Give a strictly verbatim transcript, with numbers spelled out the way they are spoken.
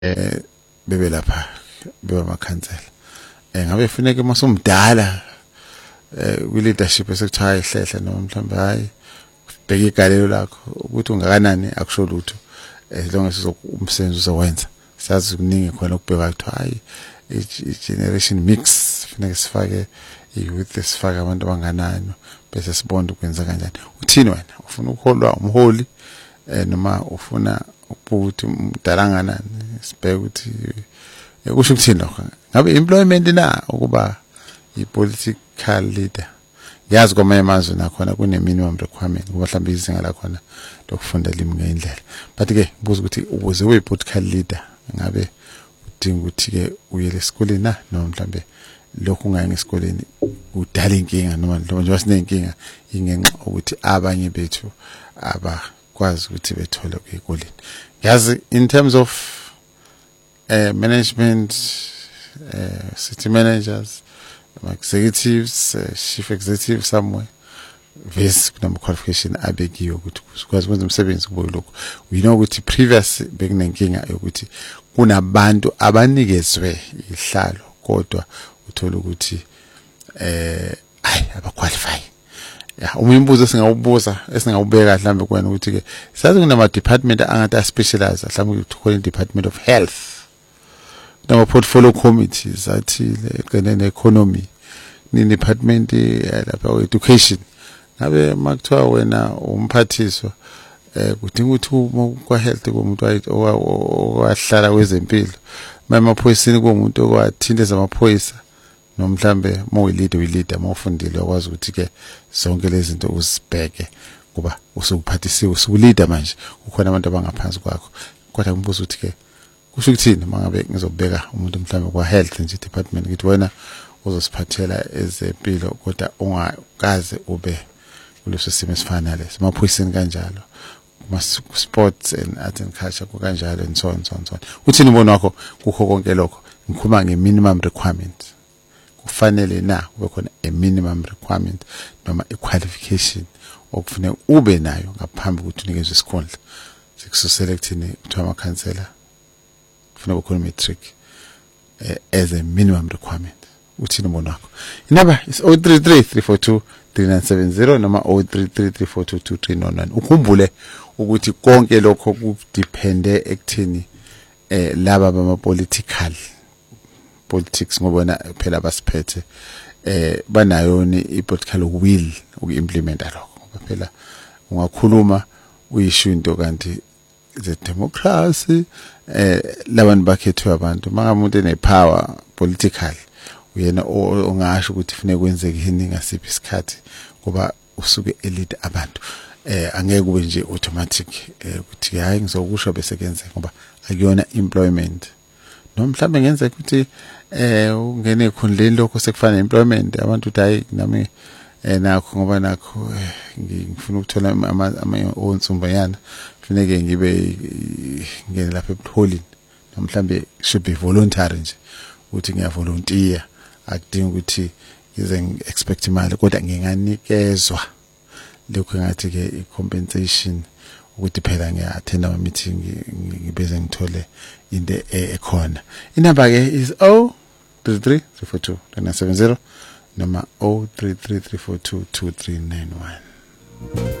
eh bebe lapha beba amakhansela eh ngabe kufanele masumdala eh kwi leadership esekuthiwa ihlehle noma mhlawumbe hayi bheka igalelo lakho ukuthi ungakanani akusho lutho as long as umsebenzi uzowenza siyazi kuningi khona ukubheka ukuthi hayi i-generation mix kufanele sifake i-youth sifake abantu abanganani bese sibonda ukwenza kanjani uthini wena ufuna ukuholwa umholi eh noma ufuna ukuthi umdala kanani sibheke ukuthi kusho ukuthini lokho ngabe employment na ukuba i-political leader yazi kwamanye amazwe nakhona kune minimum requirement kuba mhlawumbe izinga la khona lokufunda limi ngendlela but ke buza ukuthi ukuze ube political leader ngabe udinga ukuthi ke uyele esikoleni na noma mhlawumbe lokhu ungayi esikoleni udala inkinga noma nje wasinenkinga ingenxa ukuthi abanye bethu abakwazi ukuthi bethole ezikoleni yazi in terms of uh, management uh, city managers executives uh, chief executive somewhere vese kunama qualification abekiwe ukuthi ukwazi ukwenza umsebenzi kubo lokho we know ukuthi previous bekunenkinga yokuthi kunabantu abanikezwe ihlalo kodwa uthola ukuthi eh ay abaqualify ya umimbuzo singawubuza esingawubeka mhlambe kwena ukuthi ke sazi kunama department angata specialize mhlambe kukhona department of health nama portfolio committees athile eqene economy ni department lapha education ngabe makuthiwa wena umphathiswa eh kudinga ukuthi kwa health komuntu owahlala kwezempilo mamaphoyisini komuntu okwathinta zamaphoyisa nomhlambe mowe leader we leader mawufundile ukwazi ukuthi ke zonke lezi zinto uzibheke kuba usukuphathisiwe usuleader manje ukhona abantu abangaphansi kwakho kodwa umbuzo uthi ke kusho ukuthini mangabe ngizobeka umuntu mhlambe kwa health nje department ngithi wena uzosiphathela ezempilo kodwa ungakaze ube kuleso simo esifana leso maphoyiseni kanjalo kuma sports and art and culture kanjalo and so on so on so on uthini umbono wakho kukho konke lokho ngikhuluma nge-minimum requirement kufanele na kube khona a minimum requirement noma a qualification okufanele ube nayo ngaphambi ukuthi unikezwe isikhundla sekuselectini kuthiwa amakhansela kufanele kukhona matric uh, as a minimum requirement uthini umbono wakho inaba is zero three three three four two three nine seven zero noma zero three three three four two two three nine one ukhumbule ukuthi konke lokho kudepende ekuthini eh laba bama political politics ngoba na phela abasiphethe eh banayo ni i-political will ukuimplementa lokho ngoba phela ungakhuluma uyisho into kanti the democracy eh labantu bakhethwe abantu mangamuntu enepower political uyena ongasho ukuthi kufanele kwenzeke yini ngasiphi isikhathi ngoba usuke elite abantu eh angeke kube nje automatic ukuthi hayi ngizokusho bese kenzeka ngoba akuyona employment noma mhlambe ngenza ukuthi eh ungene ekhundleni lokho sekufana employment abantu uthi hayi nami eh nakho ngoba nakho ngifuna ukuthola ama onsumbayana kufanele ngibe ngene lapha ebuholini noma mhlambe should be voluntary nje ukuthi ngiyavolunteer akudingi ukuthi ngize ngi-expect imali kodwa nginganikezwa lokho ngathi ke i-compensation ukuthi phela ngiya-attend ama meeting ngibeze ngithole into ekhona inamba ke is zero three three three four two three nine seven zero noma zero three three three four two two three nine one.